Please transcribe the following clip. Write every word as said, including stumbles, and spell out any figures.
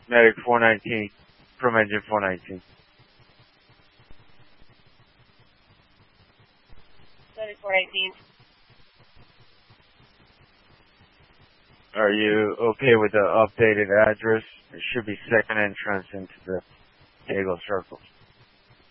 Medic four nineteen. From engine four nineteen. Medic four nineteen. Are you okay with the updated address? It should be second entrance into the Dago Circle.